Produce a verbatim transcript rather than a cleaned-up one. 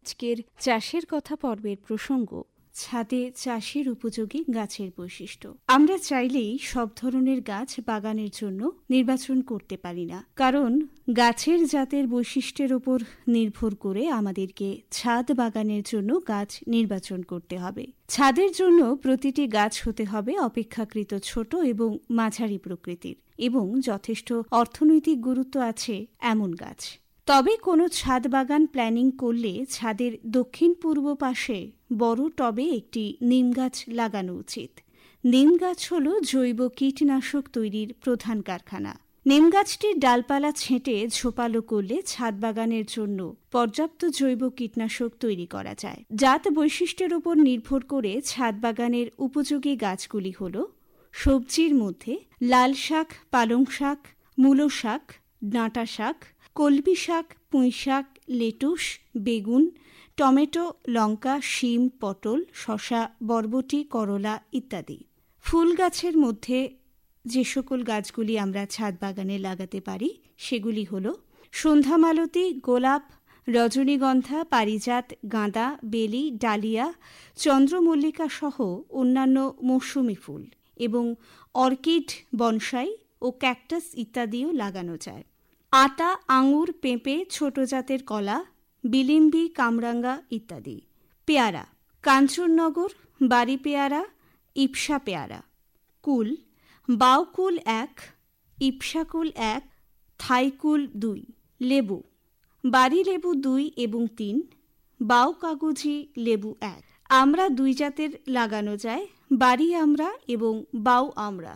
আজকের চাষের কথা পর্বের প্রসঙ্গ ছাদে চাষের উপযোগী গাছের বৈশিষ্ট্য। আমরা চাইলেই সব ধরনের গাছ বাগানের জন্য নির্বাচন করতে পারি না, কারণ গাছের জাতের বৈশিষ্ট্যের উপর নির্ভর করে আমাদেরকে ছাদ বাগানের জন্য গাছ নির্বাচন করতে হবে। ছাদের জন্য প্রতিটি গাছ হতে হবে অপেক্ষাকৃত ছোট এবং মাঝারি প্রকৃতির এবং যথেষ্ট অর্থনৈতিক গুরুত্ব আছে এমন গাছ। তবে কোনো ছাদ বাগান প্ল্যানিং করলে ছাদের দক্ষিণ পূর্ব পাশে বড় টবে একটি নিম গাছ লাগানো উচিত। নিম গাছ হল জৈব কীটনাশক তৈরির প্রধান কারখানা। নিম গাছটির ডালপালা ছেঁটে ঝোপালো করলে ছাদ বাগানের জন্য পর্যাপ্ত জৈব কীটনাশক তৈরি করা যায়। জাত বৈশিষ্ট্যের উপর নির্ভর করে ছাদ বাগানের উপযোগী গাছগুলি হল সবজির মধ্যে লাল শাক, পালং শাক, মূলো শাক, ডাঁটা শাক, কলমি শাক, পুঁই শাক, লেটুস, বেগুন, টমেটো, লঙ্কা, শিম, পটল, শসা, বরবটি, করলা ইত্যাদি। ফুল গাছের মধ্যে যে সকল গাছগুলি আমরা ছাদ বাগানে লাগাতে পারি সেগুলি হল সন্ধ্যামালতী, গোলাপ, রজনীগন্ধা, পারিজাত, গাঁদা, বেলি, ডালিয়া, চন্দ্রমল্লিকা সহ অন্যান্য মৌসুমি ফুল এবং অর্কিড, বনসাই ও ক্যাকটাস ইত্যাদিও লাগানো যায়। আতা, আঙুর, পেঁপে, ছোট জাতের কলা, বিলিম্বি, কামরাঙ্গা ইত্যাদি। পেয়ারা, কাঞ্চননগর, বাড়ি পেয়ারা, ইপসা পেয়ারা। কুল, বাউকুল এক, ইপসাকুল এক, থাইকুল দুই। লেবু, বাড়ি লেবু দুই এবং তিন, বাউ কাগজি লেবু এক। আমরা দুই জাতের লাগানো যায়, বাড়ি আমরা এবং বাউ আমরা।